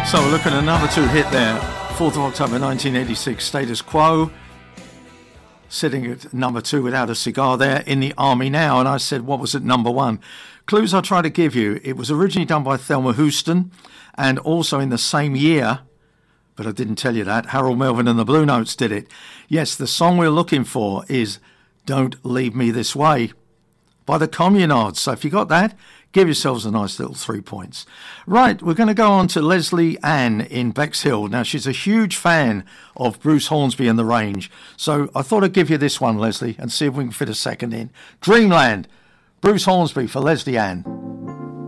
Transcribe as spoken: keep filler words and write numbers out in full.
So look at a number two hit there. fourth of October nineteen eighty-six, Status Quo. Sitting at number two without a cigar there, In the Army Now. And I said, what was at number one? Clues I try to give you. It was originally done by Thelma Houston, and also in the same year, but I didn't tell you that, Harold Melvin and the Blue Notes did it. Yes, the song we're looking for is Don't Leave Me This Way by the Communards. So if you got that, give yourselves a nice little three points. Right, we're going to go on to Leslie Ann in Bexhill. Now, she's a huge fan of Bruce Hornsby and the Range. So I thought I'd give you this one, Leslie, and see if we can fit a second in. Dreamland, Bruce Hornsby for Leslie Ann.